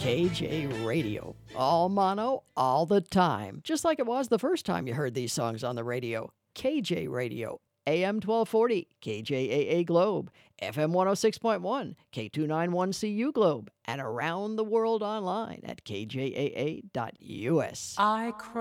KJ Radio. All mono, all the time. Just like it was the first time you heard these songs on the radio. KJ Radio. AM 1240, KJAA Globe, FM 106.1, K291CU Globe, and around the world online at kjaa.us. I cry.